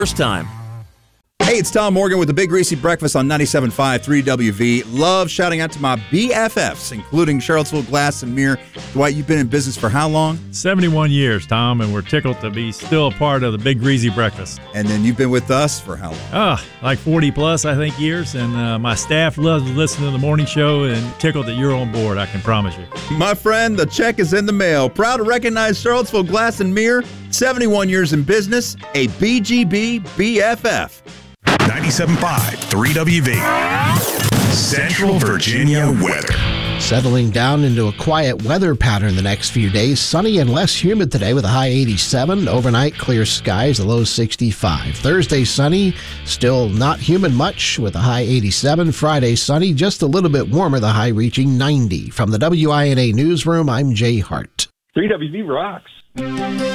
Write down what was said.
First time. Hey, it's Tom Morgan with the Big Greasy Breakfast on 97.5 3WV. Love shouting out to my BFFs, including Charlottesville Glass and Mirror. Dwight, you've been in business for how long? 71 years, Tom, and we're tickled to be still a part of the Big Greasy Breakfast. And then you've been with us for how long? Like 40 plus, I think, years. And my staff loves listening to the morning show, and tickled that you're on board, I can promise you. My friend, the check is in the mail. Proud to recognize Charlottesville Glass and Mirror, 71 years in business, a BGB BFF. 97.5 3WV. Central Virginia weather. Settling down into a quiet weather pattern the next few days. Sunny and less humid today with a high 87. Overnight, clear skies, a low 65. Thursday, sunny, still not humid much with a high 87. Friday, sunny, just a little bit warmer, the high reaching 90. From the WINA Newsroom, I'm Jay Hart. 3WV rocks.